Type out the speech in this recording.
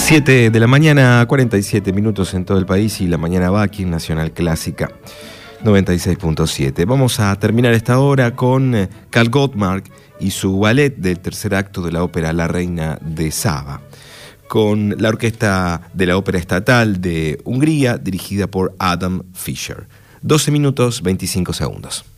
7 de la mañana, 47 minutos en todo el país, y la mañana va aquí en Nacional Clásica 96.7. Vamos a terminar esta hora con Karl Gottmark y su ballet del tercer acto de la ópera La Reina de Saba, con la orquesta de la Ópera Estatal de Hungría, dirigida por Adam Fischer. 12 minutos 25 segundos.